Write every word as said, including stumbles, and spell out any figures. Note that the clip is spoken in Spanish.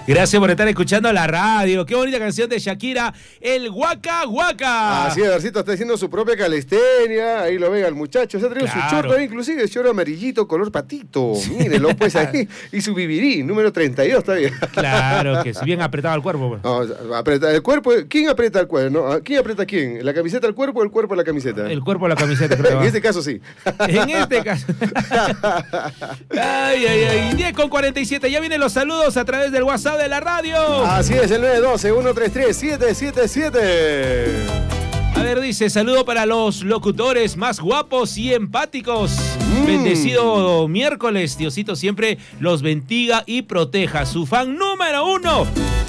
Gracias por estar escuchando la radio. Qué bonita canción de Shakira, el Waka Waka. Así es, Darcito está haciendo su propia calistenia. Ahí lo ven al muchacho. Se ha traído Claro. su short también, inclusive el short amarillito, color patito. Mírenlo pues ahí. Y su bibirí, número treinta y dos todavía. Claro que si bien apretado el cuerpo. Pues. No, aprieta el cuerpo. ¿Quién aprieta el cuerpo? ¿No? ¿Quién aprieta a quién? ¿La camiseta al cuerpo o el cuerpo a la camiseta? El cuerpo a la camiseta, creo. En este caso sí. En este caso. Ay, ay, ay. diez con cuarenta y siete. Ya vienen los saludos a través del WhatsApp de la radio. Así es, el nueve uno dos, uno tres tres, siete siete siete. A ver, dice, saludo para los locutores más guapos y empáticos. Mm. Bendecido miércoles. Diosito siempre los bendiga y proteja. Su fan número uno,